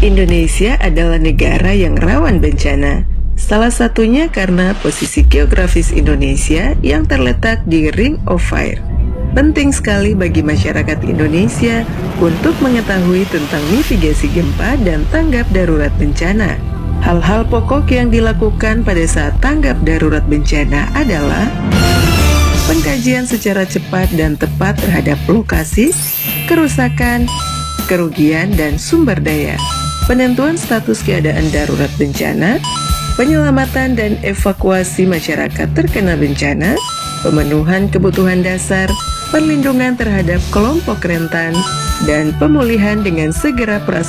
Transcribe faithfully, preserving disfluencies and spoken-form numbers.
Indonesia adalah negara yang rawan bencana. Salah satunya karena posisi geografis Indonesia yang terletak di Ring of Fire. Penting sekali bagi masyarakat Indonesia untuk mengetahui tentang mitigasi gempa dan tanggap darurat bencana. Hal-hal pokok yang dilakukan pada saat tanggap darurat bencana adalah pengkajian secara cepat dan tepat terhadap lokasi, kerusakan, kerugian, dan sumber daya, penentuan status keadaan darurat bencana, penyelamatan dan evakuasi masyarakat terkena bencana, pemenuhan kebutuhan dasar, perlindungan terhadap kelompok rentan, dan pemulihan dengan segera prasarana